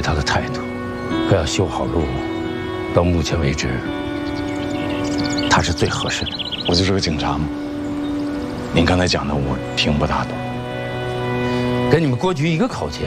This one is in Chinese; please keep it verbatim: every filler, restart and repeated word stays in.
他的态度和要修好路，到目前为止，他是最合适的。 我就是个警察嘛。您刚才讲的我听不大懂。 跟你们郭局一个口径，